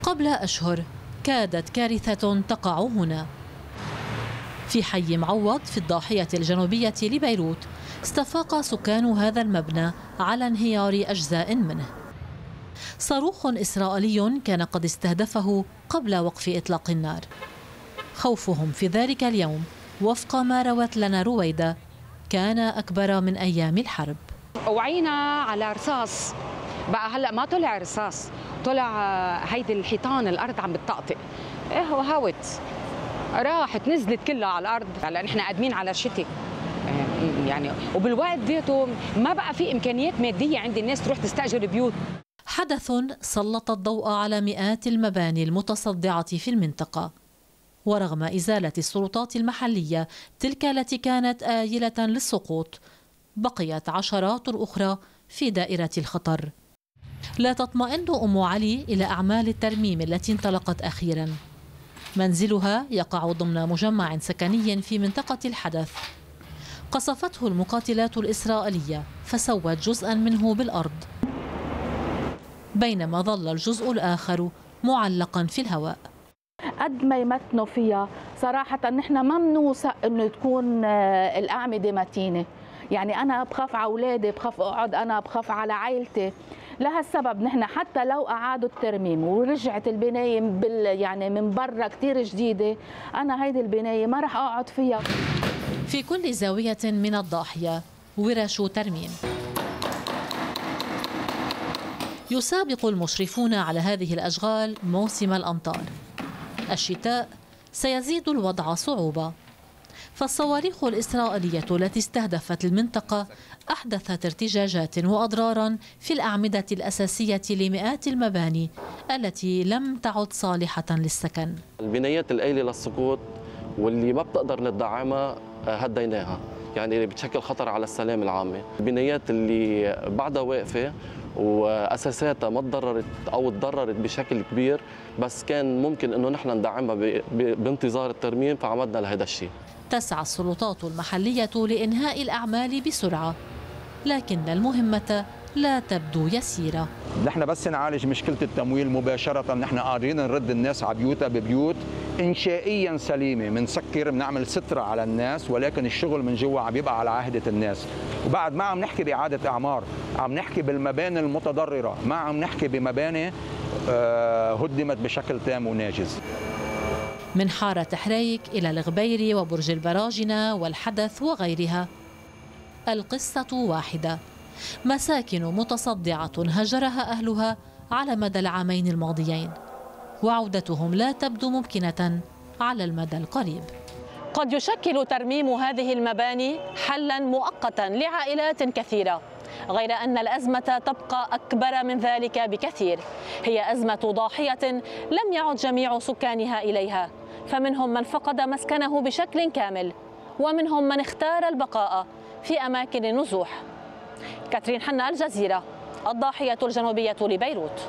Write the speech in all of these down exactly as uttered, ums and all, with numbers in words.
قبل أشهر كادت كارثة تقع هنا في حي معوض في الضاحية الجنوبية لبيروت. استفاق سكان هذا المبنى على انهيار أجزاء منه. صاروخ إسرائيلي كان قد استهدفه قبل وقف إطلاق النار. خوفهم في ذلك اليوم وفق ما روت لنا رويدة كان أكبر من أيام الحرب. وعينا على رصاص، بقى هلأ ما طلع رصاص، طلع هيدي الحيطان، الأرض عم بتطقطق. إيه وهوت راحت نزلت كلها على الأرض. هلا نحن قادمين على شتي يعني، وبالوقت ديته ما بقى في إمكانيات مادية عند الناس تروح تستأجر بيوت. حدث سلط الضوء على مئات المباني المتصدعة في المنطقة، ورغم إزالة السلطات المحلية تلك التي كانت آيلة للسقوط، بقيت عشرات أخرى في دائرة الخطر. لا تطمئن أم علي إلى أعمال الترميم التي انطلقت أخيرا. منزلها يقع ضمن مجمع سكني في منطقة الحدث. قصفته المقاتلات الإسرائيلية فسوت جزءا منه بالأرض، بينما ظل الجزء الآخر معلقا في الهواء. قد ما يمتنوا فيها صراحة نحن ما بنوثق انه تكون الأعمدة متينة. يعني أنا بخاف على أولادي، بخاف أقعد، أنا بخاف على عائلتي. لهالسبب نحن حتى لو أعادوا الترميم ورجعت البناية بال يعني من برا كتير جديدة، أنا هيدي البناية ما رح أقعد فيها. في كل زاوية من الضاحية ورش ترميم. يسابق المشرفون على هذه الأشغال موسم الأمطار. الشتاء سيزيد الوضع صعوبة، فالصواريخ الإسرائيلية التي استهدفت المنطقة أحدثت ارتجاجات وأضرارا في الأعمدة الأساسية لمئات المباني التي لم تعد صالحة للسكن. البنايات الآيلة للسقوط واللي ما بتقدر ندعمها هديناها، يعني بتشكل خطر على السلام العامة. البنايات اللي بعدها واقفة وأساساتها ما تضررت أو تضررت بشكل كبير، بس كان ممكن أنه نحن ندعمها بانتظار الترميم، فعمدنا لهذا الشيء. تسعى السلطات المحلية لإنهاء الأعمال بسرعة، لكن المهمة لا تبدو يسيرة. نحن بس نعالج مشكلة التمويل مباشرة، نحن قادرين نرد الناس على بيوتها ببيوت إنشائيا سليمة، بنسكر بنعمل سترة على الناس، ولكن الشغل من جوا عم يبقى على عهدة الناس. وبعد ما عم نحكي بإعادة أعمار، عم نحكي بالمباني المتضررة، ما عم نحكي بمباني هدمت بشكل تام وناجز. من حارة حريك إلى الغبيري وبرج البراجنة والحدث وغيرها، القصة واحدة: مساكن متصدعة هجرها أهلها على مدى العامين الماضيين، وعودتهم لا تبدو ممكنة على المدى القريب. قد يشكل ترميم هذه المباني حلا مؤقتا لعائلات كثيرة، غير أن الأزمة تبقى أكبر من ذلك بكثير. هي أزمة ضاحية لم يعد جميع سكانها إليها، فمنهم من فقد مسكنه بشكل كامل، ومنهم من اختار البقاء في أماكن النزوح. كاترين حنا، الجزيرة، الضاحية الجنوبية لبيروت.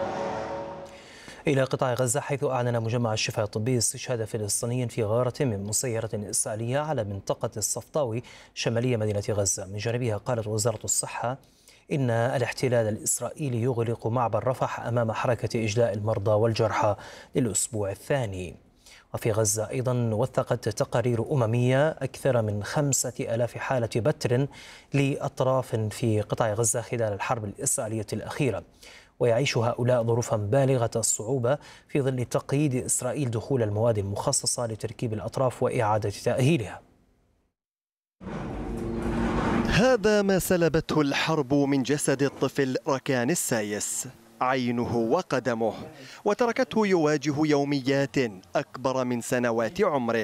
إلى قطاع غزة، حيث أعلن مجمع الشفاء الطبي استشهاد فلسطيني في غارة من مسيرة إسرائيلية على منطقة الصفطاوي شمالية مدينة غزة. من جانبها قالت وزارة الصحة إن الاحتلال الإسرائيلي يغلق معبر رفح أمام حركة إجلاء المرضى والجرحى للأسبوع الثاني. وفي غزة أيضا وثقت تقارير أممية أكثر من خمسة آلاف حالة بتر لأطراف في قطاع غزة خلال الحرب الإسرائيلية الأخيرة، ويعيش هؤلاء ظروفا بالغة الصعوبة في ظل تقييد إسرائيل دخول المواد المخصصة لتركيب الأطراف وإعادة تأهيلها. هذا ما سلبته الحرب من جسد الطفل ركان السايس، عينه وقدمه، وتركته يواجه يوميات أكبر من سنوات عمره.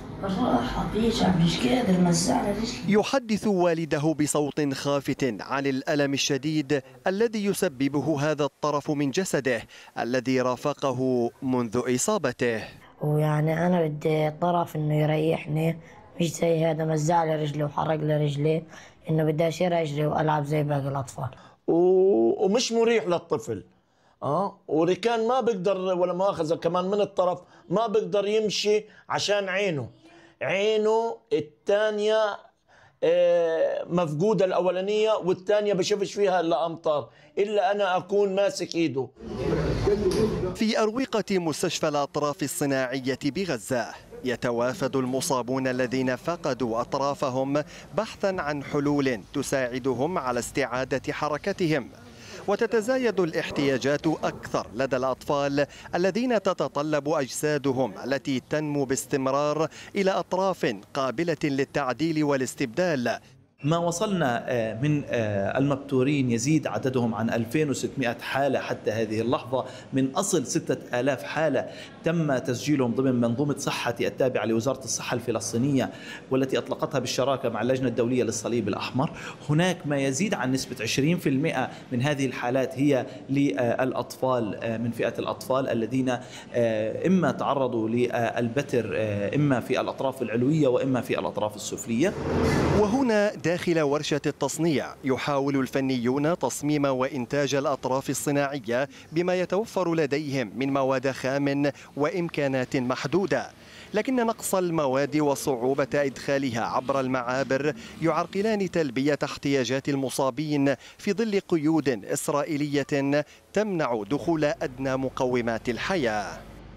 يحدث والده بصوت خافت عن الألم الشديد الذي يسببه هذا الطرف من جسده الذي رافقه منذ إصابته. ويعني أنا بدي طرف إنه يريحني، مش زي هذا مزع لي رجلي وحرق لي رجلي، إنه بدي أشيل رجلي وألعب زي باقي الأطفال. ومش مريح للطفل. اه وركان ما بيقدر ولا مؤاخذة كمان من الطرف ما بيقدر يمشي عشان عينه عينه الثانية مفقودة، الأولانية والثانية بشوفش فيها إلا أمطار، إلا أنا أكون ماسك إيده. في أروقة مستشفى الأطراف الصناعية بغزة يتوافد المصابون الذين فقدوا أطرافهم بحثا عن حلول تساعدهم على استعادة حركتهم، وتتزايد الاحتياجات أكثر لدى الأطفال الذين تتطلب أجسادهم التي تنمو باستمرار إلى أطراف قابلة للتعديل والاستبدال. ما وصلنا من المبتورين يزيد عددهم عن ألفين وستمئة حالة حتى هذه اللحظة، من أصل ستة آلاف حالة تم تسجيلهم ضمن منظومة صحة التابعة لوزارة الصحة الفلسطينية والتي أطلقتها بالشراكة مع اللجنة الدولية للصليب الأحمر. هناك ما يزيد عن نسبة عشرين بالمئة من هذه الحالات هي للأطفال، من فئة الأطفال الذين إما تعرضوا للبتر إما في الأطراف العلوية وإما في الأطراف السفلية. وهنا داخل ورشة التصنيع يحاول الفنيون تصميم وإنتاج الأطراف الصناعية بما يتوفر لديهم من مواد خام وإمكانات محدودة، لكن نقص المواد وصعوبة إدخالها عبر المعابر يعرقلان تلبية احتياجات المصابين في ظل قيود إسرائيلية تمنع دخول أدنى مقومات الحياة.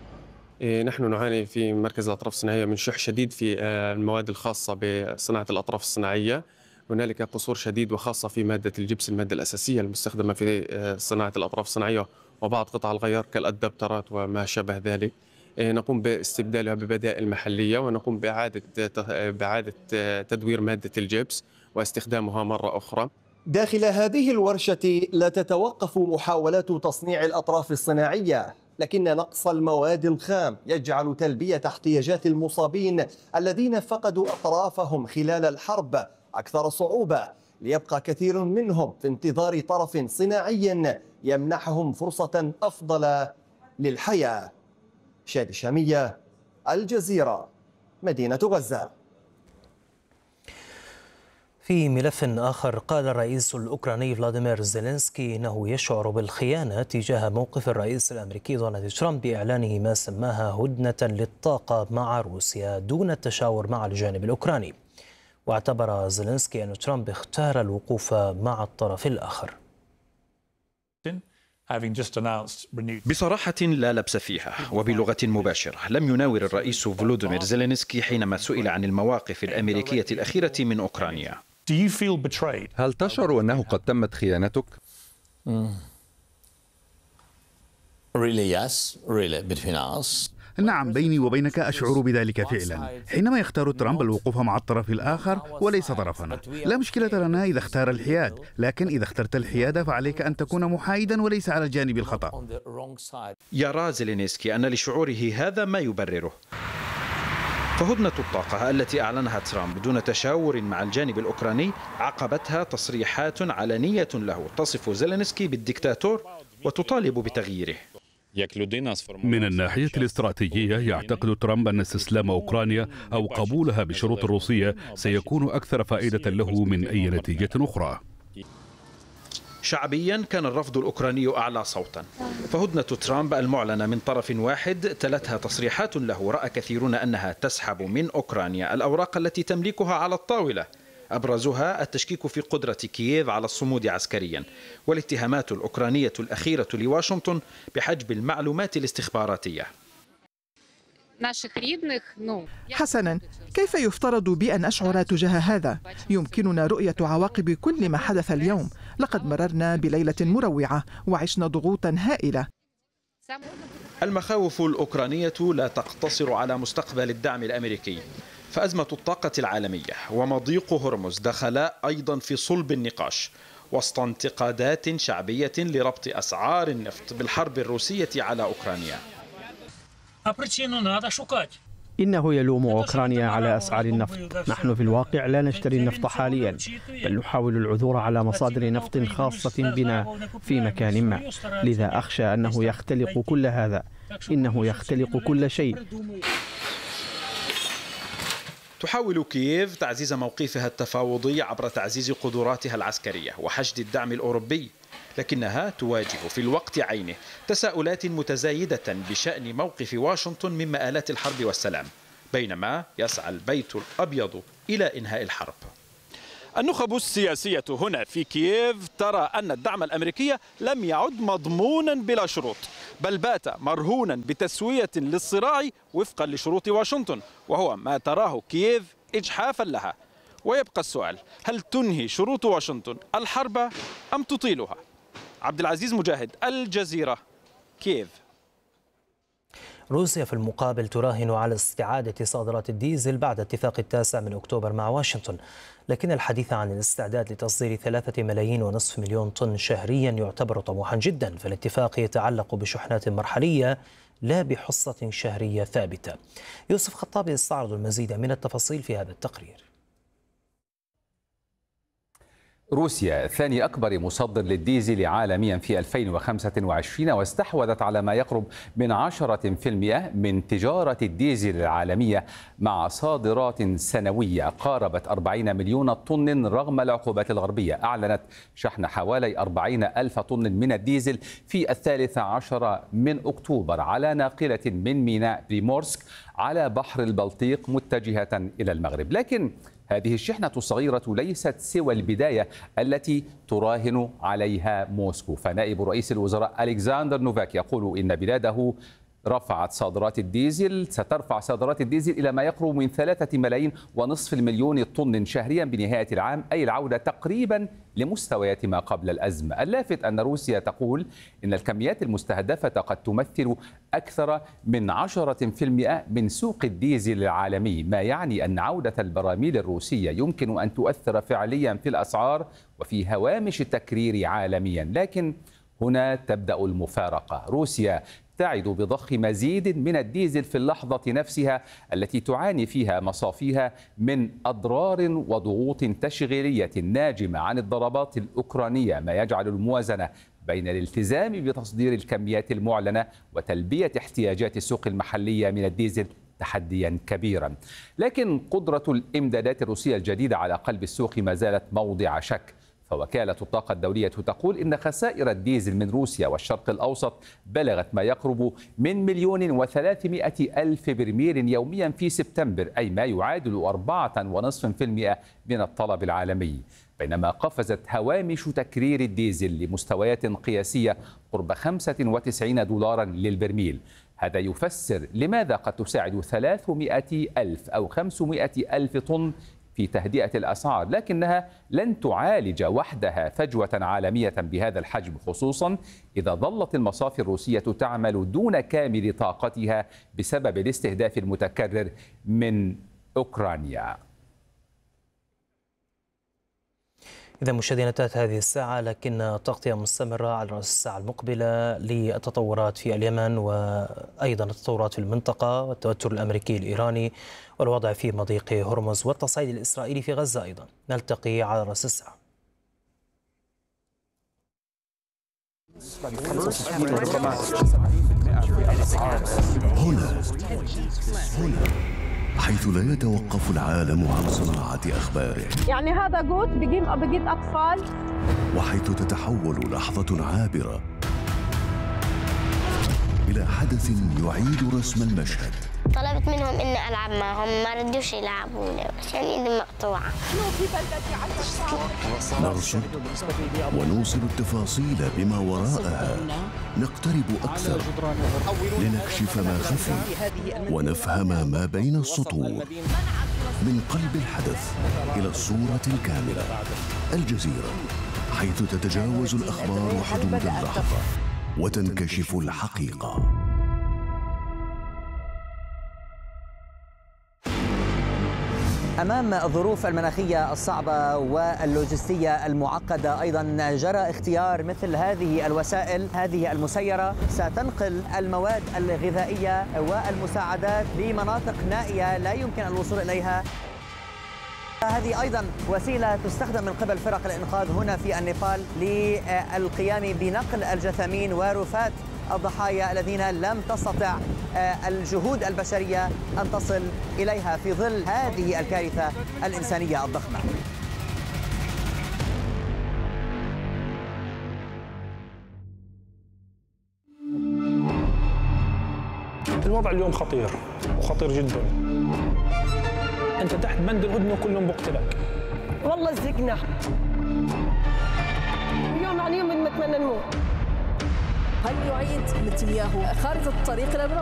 نحن نعاني في مركز الأطراف الصناعية من شح شديد في المواد الخاصة بصناعة الأطراف الصناعية. هنالك قصور شديد وخاصة في مادة الجبس، المادة الأساسية المستخدمة في صناعة الأطراف الصناعية وبعض قطع الغيار كالأدابترات وما شابه ذلك. نقوم باستبدالها ببدائل محلية ونقوم بإعادة بإعادة تدوير مادة الجبس واستخدامها مرة أخرى. داخل هذه الورشة لا تتوقف محاولات تصنيع الأطراف الصناعية، لكن نقص المواد الخام يجعل تلبية احتياجات المصابين الذين فقدوا أطرافهم خلال الحرب أكثر صعوبة، ليبقى كثير منهم في انتظار طرف صناعي يمنحهم فرصة أفضل للحياة. شادي الشامية، الجزيرة، مدينة غزة. في ملف آخر، قال الرئيس الأوكراني فلاديمير زيلينسكي إنه يشعر بالخيانة تجاه موقف الرئيس الأمريكي دونالد ترامب بإعلانه ما سماها هدنة للطاقة مع روسيا دون التشاور مع الجانب الأوكراني. واعتبر زيلينسكي أن ترامب اختار الوقوف مع الطرف الآخر. بصراحة لا لبس فيها وبلغة مباشرة، لم يناور الرئيس فلوديمير زيلينسكي حينما سئل عن المواقف الأمريكية الأخيرة من أوكرانيا. هل تشعر أنه قد تمت خيانتك؟ نعم، بيني وبينك أشعر بذلك فعلا. حينما يختار ترامب الوقوف مع الطرف الآخر وليس طرفنا، لا مشكلة لنا إذا اختار الحياد، لكن إذا اخترت الحياد فعليك أن تكون محايدا وليس على الجانب الخطأ. يرى زيلينسكي أن لشعوره هذا ما يبرره. فهدنة الطاقة التي أعلنها ترامب دون تشاور مع الجانب الأوكراني عقبتها تصريحات علنية له تصف زيلينسكي بالدكتاتور وتطالب بتغييره. من الناحية الاستراتيجية يعتقد ترامب أن استسلام أوكرانيا أو قبولها بشروط الروسية سيكون أكثر فائدة له من أي نتيجة أخرى. شعبيا كان الرفض الأوكراني أعلى صوتا، فهدنة ترامب المعلنة من طرف واحد تلتها تصريحات له رأى كثيرون أنها تسحب من أوكرانيا الأوراق التي تملكها على الطاولة، أبرزها التشكيك في قدرة كييف على الصمود عسكريا، والاتهامات الأوكرانية الأخيرة لواشنطن بحجب المعلومات الاستخباراتية. حسنا، كيف يفترض بي أن أشعر تجاه هذا؟ يمكننا رؤية عواقب كل ما حدث اليوم. لقد مررنا بليلة مروعة وعشنا ضغوطا هائلة. المخاوف الأوكرانية لا تقتصر على مستقبل الدعم الأمريكي، فأزمة الطاقة العالمية ومضيق هرمز دخلا أيضا في صلب النقاش وسط انتقادات شعبية لربط أسعار النفط بالحرب الروسية على أوكرانيا. إنه يلوم أوكرانيا على أسعار النفط. نحن في الواقع لا نشتري النفط حاليا، بل نحاول العثور على مصادر نفط خاصة بنا في مكان ما، لذا أخشى أنه يختلق كل هذا. إنه يختلق كل شيء. تحاول كييف تعزيز موقفها التفاوضي عبر تعزيز قدراتها العسكرية وحشد الدعم الأوروبي، لكنها تواجه في الوقت عينه تساؤلات متزايدة بشأن موقف واشنطن من مآلات الحرب والسلام، بينما يسعى البيت الأبيض إلى إنهاء الحرب. النخب السياسية هنا في كييف ترى أن الدعم الأمريكي لم يعد مضمونا بلا شروط، بل بات مرهونا بتسوية للصراع وفقا لشروط واشنطن، وهو ما تراه كييف إجحافا لها. ويبقى السؤال: هل تنهي شروط واشنطن الحرب أم تطيلها؟ عبد العزيز مجاهد، الجزيرة، كييف. روسيا في المقابل تراهن على استعادة صادرات الديزل بعد اتفاق التاسع من أكتوبر مع واشنطن، لكن الحديث عن الاستعداد لتصدير ثلاثة ملايين ونصف مليون طن شهريا يعتبر طموحا جدا، فالاتفاق يتعلق بشحنات مرحلية لا بحصة شهرية ثابتة. يوسف خطابي يستعرض المزيد من التفاصيل في هذا التقرير. روسيا ثاني أكبر مصدر للديزل عالميا في ألفين وخمسة وعشرين، واستحوذت على ما يقرب من عشرة بالمئة من تجارة الديزل العالمية مع صادرات سنوية قاربت أربعين مليون طن رغم العقوبات الغربية. أعلنت شحن حوالي أربعين ألف طن من الديزل في الثالث عشر من أكتوبر على ناقلة من ميناء بريمورسك على بحر البلطيق متجهة إلى المغرب. لكن هذه الشحنة الصغيرة ليست سوى البداية التي تراهن عليها موسكو، فنائب رئيس الوزراء ألكسندر نوفاك يقول إن بلاده رفعت صادرات الديزل سترفع صادرات الديزل إلى ما يقرب من ثلاثة ملايين ونصف المليون طن شهريا بنهاية العام، أي العودة تقريبا لمستويات ما قبل الأزمة. اللافت أن روسيا تقول إن الكميات المستهدفة قد تمثل أكثر من عشرة بالمئة من سوق الديزل العالمي، ما يعني أن عودة البراميل الروسية يمكن أن تؤثر فعليا في الأسعار وفي هوامش التكرير عالميا. لكن هنا تبدأ المفارقة. روسيا تعد بضخ مزيد من الديزل في اللحظة نفسها التي تعاني فيها مصافيها من أضرار وضغوط تشغيلية ناجمة عن الضربات الأوكرانية، ما يجعل الموازنة بين الالتزام بتصدير الكميات المعلنة وتلبية احتياجات السوق المحلية من الديزل تحديا كبيرا. لكن قدرة الإمدادات الروسية الجديدة على قلب السوق ما زالت موضع شك، فوكالة الطاقة الدولية تقول إن خسائر الديزل من روسيا والشرق الأوسط بلغت ما يقرب من مليون وثلاثمائة ألف برميل يوميا في سبتمبر، أي ما يعادل أربعة ونصف في المئة من الطلب العالمي، بينما قفزت هوامش تكرير الديزل لمستويات قياسية قرب خمسة وتسعين دولارا للبرميل. هذا يفسر لماذا قد تساعد ثلاثمائة ألف أو خمسمائة ألف طن في تهدئة الأسعار، لكنها لن تعالج وحدها فجوة عالمية بهذا الحجم، خصوصا إذا ظلت المصافي الروسية تعمل دون كامل طاقتها بسبب الاستهداف المتكرر من أوكرانيا. إذا مشاهدينا انتهت هذه الساعة، لكن التغطية مستمرة على رأس الساعة المقبلة للتطورات في اليمن وأيضا التطورات في المنطقة والتوتر الأمريكي الإيراني والوضع في مضيق هرمز والتصعيد الإسرائيلي في غزة. أيضا نلتقي على رأس الساعة. هنا هنا حيث لا يتوقف العالم عن صناعة أخباره، يعني هذا جوت بجيب بجيب أطفال، وحيث تتحول لحظة عابرة إلى حدث يعيد رسم المشهد. طلبت منهم إني ألعب معهم، ما ردوش يلعبوني عشان إيدي مقطوعة. نرصد ونوصل التفاصيل بما وراءها، نقترب أكثر لنكشف ما خفي ونفهم ما بين السطور. من قلب الحدث إلى الصورة الكاملة، الجزيرة، حيث تتجاوز الأخبار حدود اللحظة وتنكشف الحقيقة. أمام الظروف المناخية الصعبة واللوجستية المعقدة، أيضا جرى اختيار مثل هذه الوسائل. هذه المسيرة ستنقل المواد الغذائية والمساعدات لمناطق نائية لا يمكن الوصول إليها. هذه أيضا وسيلة تستخدم من قبل فرق الإنقاذ هنا في النيبال للقيام بنقل الجثامين ورفات الضحايا الذين لم تستطع الجهود البشرية أن تصل إليها في ظل هذه الكارثة الإنسانية الضخمة. الوضع اليوم خطير وخطير جدا. أنت تحت بند الهدنة كلهم بقتلك. والله زقنا اليوم على اليوم بنتمنى نموت. هل يعيد نتنياهو خارطة الطريق إلى